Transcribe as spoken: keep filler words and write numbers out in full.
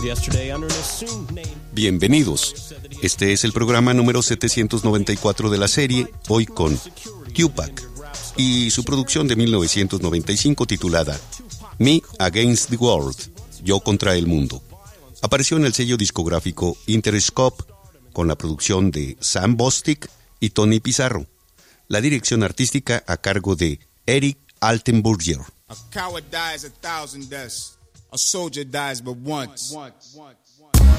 Bienvenidos. Este es el programa número setecientos noventa y cuatro de la serie, hoy con Tupac y su producción de mil novecientos noventa y cinco titulada Me Against the World, Yo contra el Mundo. Apareció en el sello discográfico Interscope con la producción de Sam Bostic y Tony Pizarro. La dirección artística a cargo de Eric Altenburger. A coward dies a thousand deaths. A soldier dies but once. once, once.